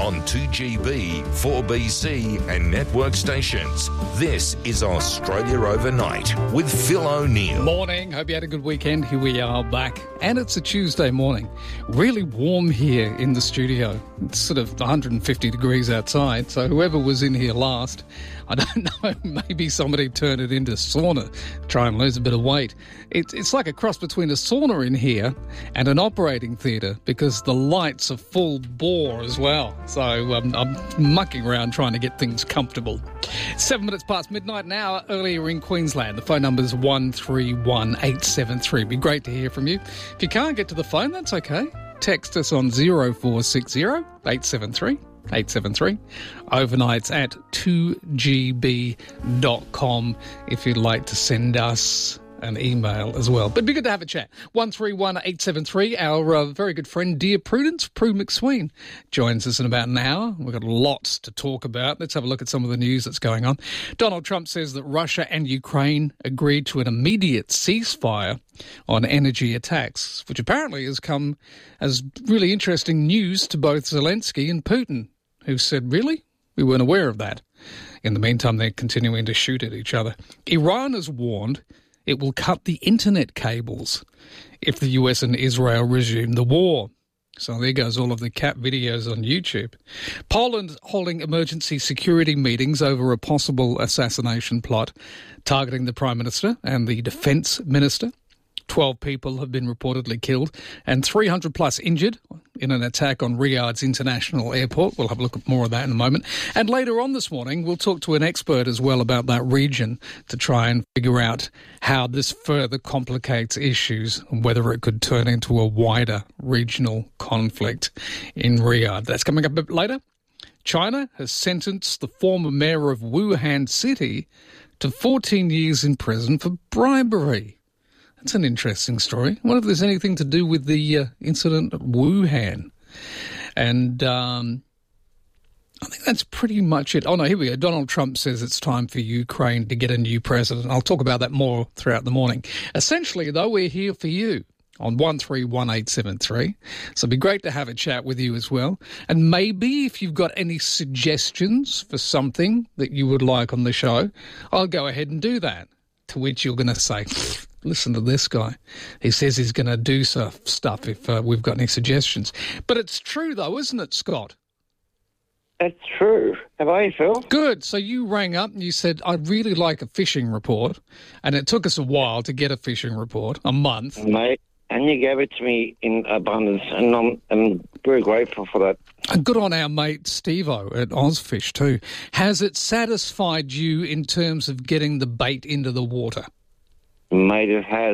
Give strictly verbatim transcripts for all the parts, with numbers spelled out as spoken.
on two G B, four B C and network stations. This is Australia Overnight with Phil O'Neill. Morning. Hope you had a good weekend. Here we are back. And it's a Tuesday morning. Really warm here in the studio. It's sort of one hundred fifty degrees outside. So whoever was in here last, I don't know, maybe somebody turned it into sauna, try and lose a bit of weight. It's it's like a cross between a sauna in here and an operating theatre because the lights are full bore as well. So um, I'm mucking around trying to get things comfortable. Seven minutes past midnight now, earlier in Queensland. The phone number is one three one eight seven three. It'd be great to hear from you. If you can't get to the phone, that's okay. Text us on zero four six zero eight seven three. eight seven three. Overnights at two g b dot com if you'd like to send us an email as well. But it'd be good to have a chat. one three one eight seven three. Our uh, very good friend, Dear Prudence, Prue McSween, joins us in about an hour. We've got lots to talk about. Let's have a look at some of the news that's going on. Donald Trump says that Russia and Ukraine agreed to an immediate ceasefire on energy attacks, which apparently has come as really interesting news to both Zelensky and Putin, who said, really? We weren't aware of that. In the meantime, they're continuing to shoot at each other. Iran has warned it will cut the internet cables if the U S and Israel resume the war. So there goes all of the cat videos on YouTube. Poland holding emergency security meetings over a possible assassination plot targeting the Prime Minister and the Defence Minister. Twelve people have been reportedly killed and three hundred plus injured in an attack on Riyadh's international airport. We'll have a look at more of that in a moment. And later on this morning, we'll talk to an expert as well about that region to try and figure out how this further complicates issues and whether it could turn into a wider regional conflict in Riyadh. That's coming up a bit later. China has sentenced the former mayor of Wuhan City to fourteen years in prison for bribery. That's an interesting story. I wonder if there's anything to do with the uh, incident at Wuhan. And um, I think that's pretty much it. Oh, no, here we go. Donald Trump says it's time for Ukraine to get a new president. I'll talk about that more throughout the morning. Essentially, though, we're here for you on one three one eight seven three. So it'd be great to have a chat with you as well. And maybe if you've got any suggestions for something that you would like on the show, I'll go ahead and do that. To which you're going to say, listen to this guy. He says he's going to do stuff, stuff if uh, we've got any suggestions. But it's true, though, isn't it, Scott? It's true. How are you, Phil? Good. So you rang up and you said, I'd really like a fishing report. And it took us a while to get a fishing report, a month. Mate, and you gave it to me in abundance, and I'm, I'm very grateful for that. And good on our mate Steve-O at Ozfish too. Has it satisfied you in terms of getting the bait into the water? Mate, it has.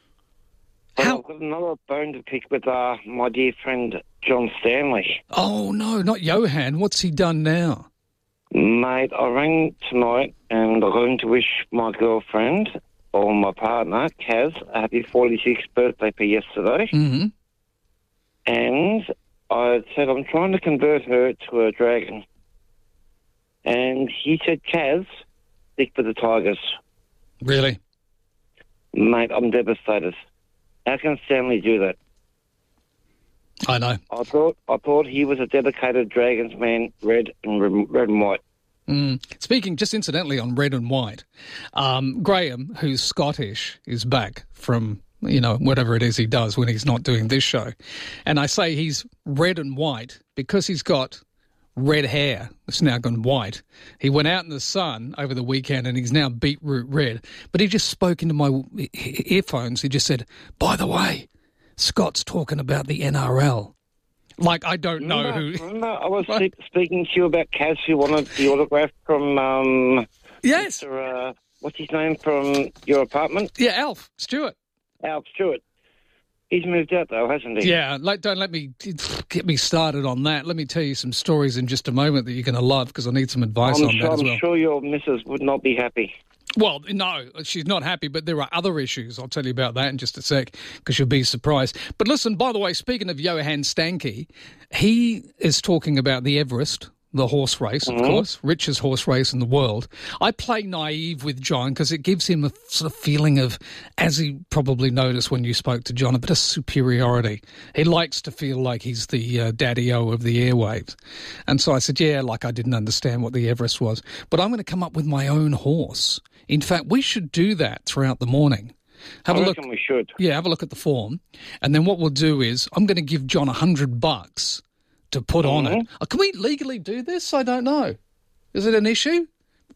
But How? I've got another bone to pick with uh, my dear friend John Stanley. Oh, no, not Johan. What's he done now? Mate, I rang tonight and I'm going to wish my girlfriend or my partner, Kaz, a happy forty-sixth birthday for yesterday. Mm-hmm. And I said I'm trying to convert her to a dragon. And he said, Kaz, stick with the tigers. Really? Mate, I'm devastated. How can Stanley do that? I know. I thought I thought he was a dedicated Dragons man, red and red and white. Mm. Speaking just incidentally on red and white, um, Graham, who's Scottish, is back from, you know, whatever it is he does when he's not doing this show. And I say he's red and white because he's got red hair. It's now gone white. He went out in the sun over the weekend and he's now beetroot red. But he just spoke into my earphones. He just said, by the way, Scott's talking about the N R L. Like, I don't know remember, who... Remember, I was right. speaking to you about Kaz, who wanted the autograph from... Um, yes. Mister, uh, what's his name from your apartment? Yeah, Alf Stewart. Alf Stewart. He's moved out, though, hasn't he? Yeah, like, don't let me get me started on that. Let me tell you some stories in just a moment that you're going to love because I need some advice I'm on sure, that as well. I'm sure your missus would not be happy. Well, no, she's not happy, but there are other issues. I'll tell you about that in just a sec because you'll be surprised. But listen, by the way, speaking of Johan Stanky, he is talking about the Everest, the horse race, of Mhm. course, richest horse race in the world. I play naive with John because it gives him a sort of feeling of, as he probably noticed when you spoke to John, a bit of superiority. He likes to feel like he's the uh, daddy-o of the airwaves. And so I said, yeah, like I didn't understand what the Everest was. But I'm going to come up with my own horse. In fact, we should do that throughout the morning. Have I a look. reckon we should. Yeah, have a look at the form. And then what we'll do is I'm going to give John a hundred bucks to put on it. Oh, can we legally do this? I don't know. Is it an issue?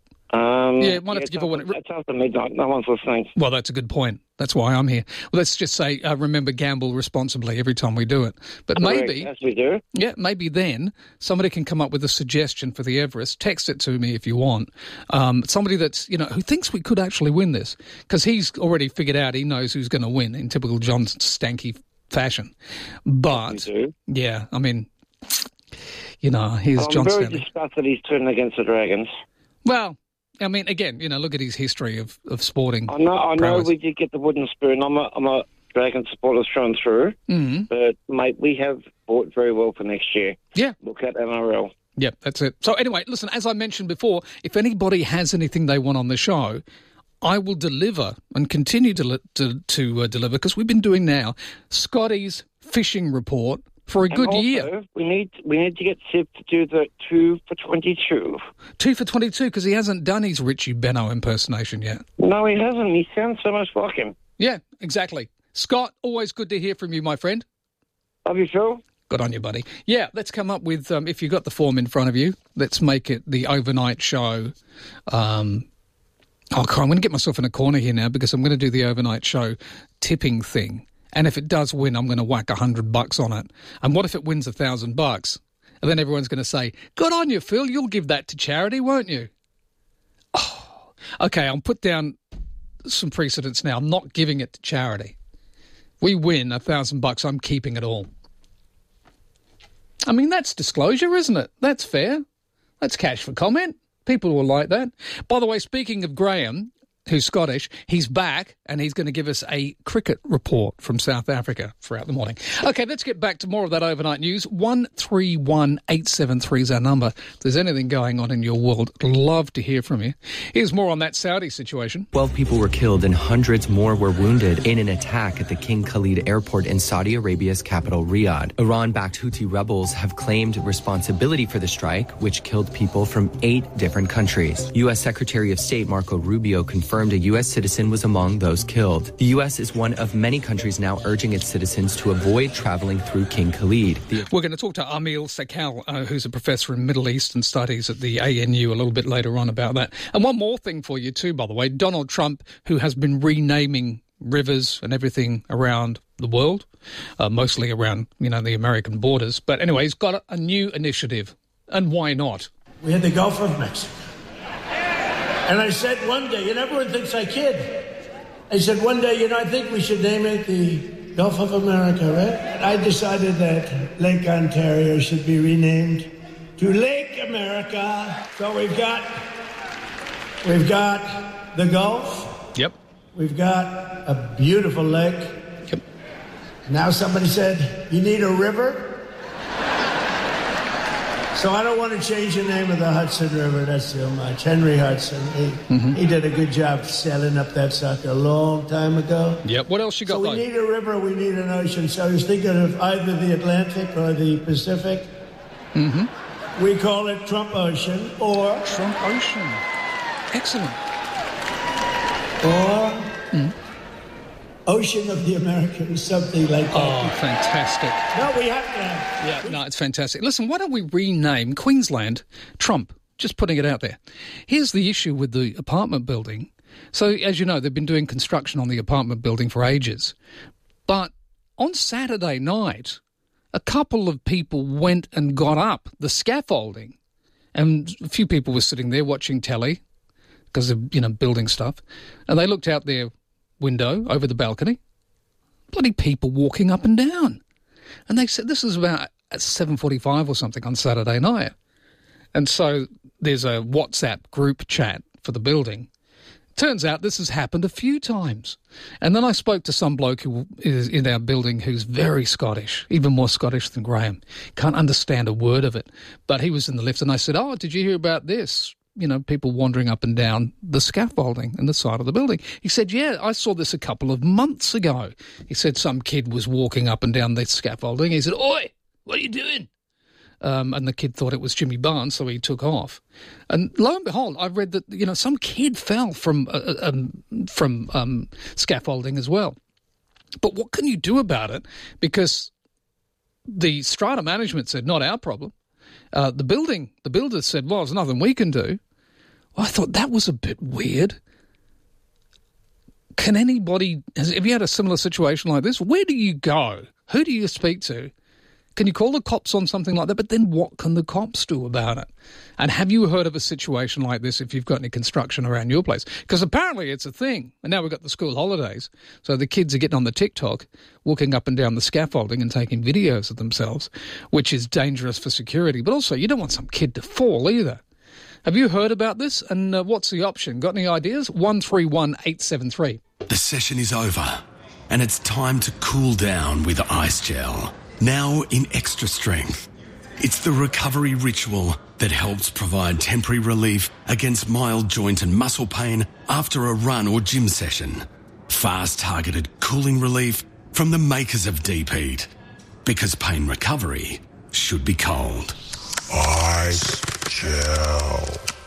Um, Yeah, it might have to give it's away- after- It's after midnight. No one's listening. Well, that's a good point. That's why I'm here. Well, let's just say, uh, remember, gamble responsibly every time we do it. But Correct, maybe, as we do. yeah, maybe then somebody can come up with a suggestion for the Everest. Text it to me if you want. Um, somebody that's, you know, who thinks we could actually win this, because he's already figured out he knows who's going to win in typical John stanky fashion. But, We do. yeah, I mean, you know, here's I'm John very Stanley. disgusted he's turning against the Dragons. Well, I mean, again, you know, look at his history of, of sporting. I know, I know prowess. we did get the wooden spoon. I'm a, I'm a Dragon supporter through and through. Mm-hmm. But, mate, we have fought very well for next year. Yeah. Look at N R L. Yep, that's it. So anyway, listen, as I mentioned before, if anybody has anything they want on the show, I will deliver and continue to li- to, to uh, deliver, because we've been doing now Scotty's fishing report for a And good also, year. we need we need to get Sib to do the two for twenty-two. Two for twenty-two, because he hasn't done his Richie Benno impersonation yet. No, he hasn't. He sounds so much like him. Yeah, exactly. Scott, always good to hear from you, my friend. Love you, Phil. Good on you, buddy. Yeah, let's come up with, um, if you've got the form in front of you, let's make it the overnight show. Um, oh, God, I'm going to get myself in a corner here now, because I'm going to do the overnight show tipping thing. And if it does win, I'm going to whack a hundred bucks on it. And what if it wins a thousand bucks? And then everyone's going to say, good on you, Phil. You'll give that to charity, won't you? Oh, okay, I'll put down some precedents now. I'm not giving it to charity. We win a thousand bucks, I'm keeping it all. I mean, that's disclosure, isn't it? That's fair. That's cash for comment. People will like that. By the way, speaking of Graham, who's Scottish, he's back and he's going to give us a cricket report from South Africa throughout the morning. Okay, let's get back to more of that overnight news. one three one eight seven three is our number. If there's anything going on in your world, I'd love to hear from you. Here's more on that Saudi situation. twelve people were killed and hundreds more were wounded in an attack at the King Khalid airport in Saudi Arabia's capital, Riyadh. Iran-backed Houthi rebels have claimed responsibility for the strike, which killed people from eight different countries. U S Secretary of State Marco Rubio confirmed a U S citizen was among those killed. The U S is one of many countries now urging its citizens to avoid traveling through King Khalid. The- We're going to talk to Amil Sakal, uh, who's a professor in Middle Eastern Studies at the A N U, a little bit later on about that. And one more thing for you too, by the way. Donald Trump, who has been renaming rivers and everything around the world, uh, mostly around, you know, the American borders. But anyway, he's got a, a new initiative. And why not? We had the Gulf of Mexico. And I said one day, and everyone thinks I kid. I said one day, you know, I think we should name it the Gulf of America, right? I decided that Lake Ontario should be renamed to Lake America. So we've got, we've got the Gulf. Yep. We've got a beautiful lake. Yep. Now somebody said, you need a river? So I don't want to change the name of the Hudson River. That's too much. Henry Hudson. He, mm-hmm. he did a good job sailing up that sucker a long time ago. Yep. What else you got? So we though? need a river. We need an ocean. So I was thinking of either the Atlantic or the Pacific. Mm-hmm. We call it Trump Ocean, or Trump Ocean. Excellent. Or mm. Ocean of the Americans, something like that. Oh, fantastic. No, we have to have. Yeah, no, it's fantastic. Listen, why don't we rename Queensland Trump? Just putting it out there. Here's the issue with the apartment building. So, as you know, they've been doing construction on the apartment building for ages. But on Saturday night, a couple of people went and got up the scaffolding. And a few people were sitting there watching telly because of, you know, building stuff. And they looked out their window over the balcony. Bloody people walking up and down. And they said this is about at seven forty-five or something on Saturday night. And so there's a WhatsApp group chat for the building Turns out this has happened a few times. And then I spoke to some bloke who is in our building who's very Scottish, even more Scottish than Graham. Can't understand a word of it. But he was in the lift and I said, oh, did you hear about this? You know, people wandering up and down the scaffolding in the side of the building. He said, yeah, I saw this a couple of months ago. He said some kid was walking up and down the scaffolding. He said, oi, what are you doing? Um, and the kid thought it was Jimmy Barnes, so he took off. And lo and behold, I've read that, you know, some kid fell from uh, um, from um, scaffolding as well. But what can you do about it? Because the strata management said, not our problem. Uh, the building, the builder said, well, there's nothing we can do. Well, I thought that was a bit weird. Can anybody, has, have you had a similar situation like this? Where do you go? Who do you speak to? Can you call the cops on something like that? But then what can the cops do about it? And have you heard of a situation like this if you've got any construction around your place? Because apparently it's a thing. And now we've got the school holidays. So the kids are getting on the TikTok, walking up and down the scaffolding and taking videos of themselves, which is dangerous for security. But also you don't want some kid to fall either. Have you heard about this? And uh, what's the option? Got any ideas? one three one eight seven three. The session is over and it's time to cool down with Ice Gel. Now in extra strength. It's the recovery ritual that helps provide temporary relief against mild joint and muscle pain after a run or gym session. Fast targeted cooling relief from the makers of Deep Heat. Because pain recovery should be cold. Ice Gel.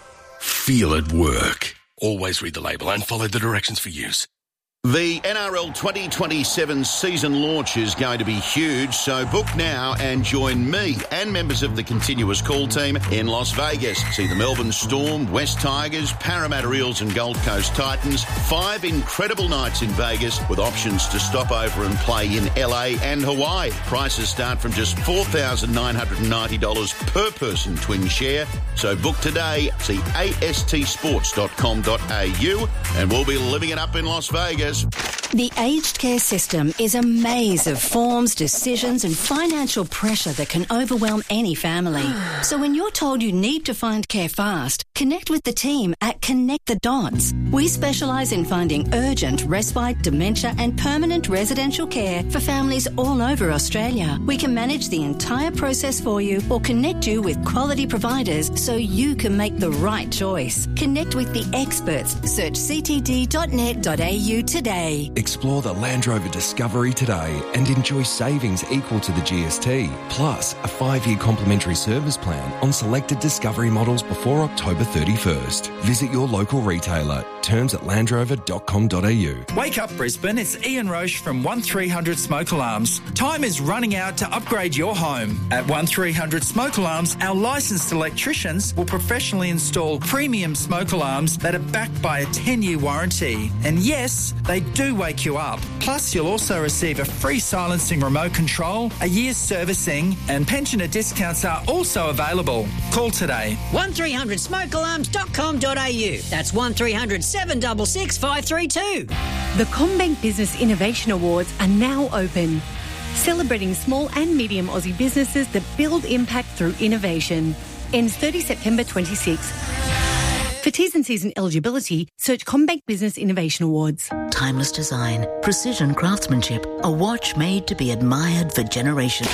Feel it work. Always read the label and follow the directions for use. The N R L twenty twenty-seven season launch is going to be huge, so book now and join me and members of the Continuous Call team in Las Vegas. See the Melbourne Storm, West Tigers, Parramatta Eels and Gold Coast Titans. Five incredible nights in Vegas with options to stop over and play in L A and Hawaii. Prices start from just four thousand nine hundred ninety dollars per person twin share. So book today, see A S T sports dot com dot A U, and we'll be living it up in Las Vegas. The aged care system is a maze of forms, decisions and financial pressure that can overwhelm any family. So when you're told you need to find care fast, connect with the team at Connect the Dots. We specialise in finding urgent, respite, dementia and permanent residential care for families all over Australia. We can manage the entire process for you or connect you with quality providers so you can make the right choice. Connect with the experts. Search c t d dot net dot a u today. Explore the Land Rover Discovery today and enjoy savings equal to the G S T, plus a five-year complimentary service plan on selected Discovery models before October thirty-first. Visit your local retailer. Terms at land rover dot com dot a u. Wake up Brisbane, it's Ian Roche from one three hundred Smoke Alarms. Time is running out to upgrade your home. At one three hundred Smoke Alarms, our licensed electricians will professionally install premium smoke alarms that are backed by a ten-year warranty. And yes, they do wake you up. Plus, you'll also receive a free silencing remote control, a year's servicing, and pensioner discounts are also available. Call today. one three hundred smoke alarms dot com dot a u. That's one three hundred seven six six five three two. The CommBank Business Innovation Awards are now open, celebrating small and medium Aussie businesses that build impact through innovation. Ends thirtieth September twenty-sixth. For T's and C's and eligibility, search CommBank Business Innovation Awards. Timeless design, precision craftsmanship, a watch made to be admired for generations.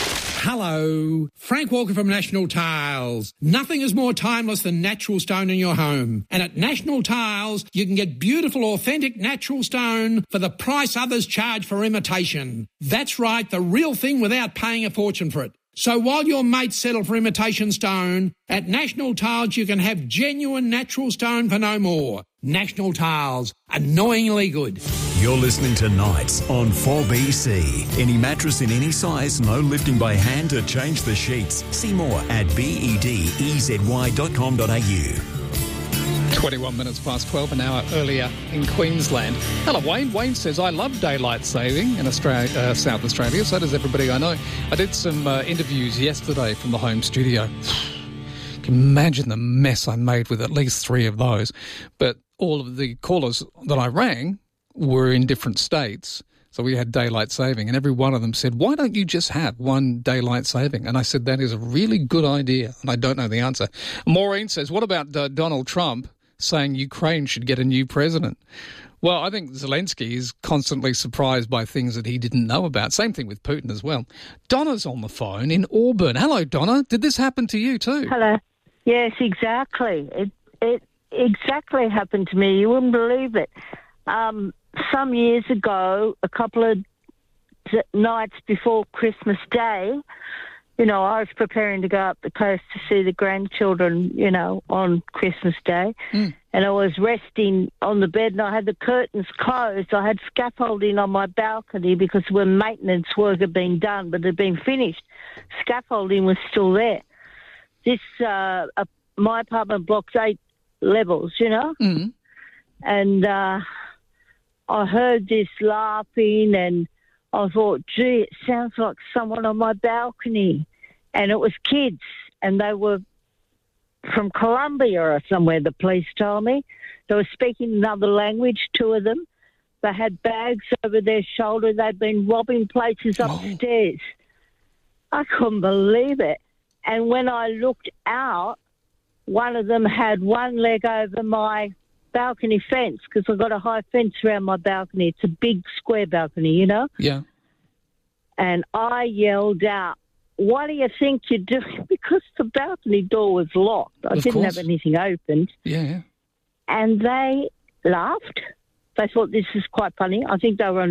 Hello, Frank Walker from National Tiles. Nothing is more timeless than natural stone in your home. And at National Tiles, you can get beautiful, authentic natural stone for the price others charge for imitation. That's right, the real thing without paying a fortune for it. So while your mates settle for imitation stone, at National Tiles you can have genuine natural stone for no more. National Tiles, annoyingly good. You're listening to Nights on four B C. Any mattress in any size, no lifting by hand to change the sheets. See more at bedzy dot com dot a u. twenty-one minutes past twelve, an hour earlier in Queensland. Hello, Wayne. Wayne says, I love daylight saving in Australia, uh, South Australia. So does everybody I know. I did some uh, interviews yesterday from the home studio. You can imagine the mess I made with at least three of those. But all of the callers that I rang were in different states. So we had daylight saving, and every one of them said, why don't you just have one daylight saving? And I said, that is a really good idea, and I don't know the answer. Maureen says, what about uh, Donald Trump saying Ukraine should get a new president. Well, I think Zelensky is constantly surprised by things that he didn't know about. Same thing with Putin as well. Donna's on the phone in Auburn. Hello, Donna. Did this happen to you too? Hello. Yes, exactly. It it exactly happened to me. You wouldn't believe it. Um, some years ago, a couple of t- nights before Christmas Day, you know, I was preparing to go up the coast to see the grandchildren, you know, on Christmas Day. Mm. And I was resting on the bed and I had the curtains closed. I had scaffolding on my balcony because when maintenance work had been done but had been finished, scaffolding was still there. This, uh, uh, my apartment block's eight levels, you know. Mm. And uh, I heard this laughing and I thought, gee, it sounds like someone on my balcony. And it was kids, and they were from Colombia or somewhere, the police told me. They were speaking another language, two of them. They had bags over their shoulder. They'd been robbing places upstairs. Oh. I couldn't believe it. And when I looked out, one of them had one leg over my balcony fence because I've got a high fence around my balcony. It's a big square balcony, you know? Yeah. And I yelled out, what do you think you're doing? Because the balcony door was locked. I of didn't course. have anything opened. Yeah, yeah. And they laughed. They thought this is quite funny. I think they were on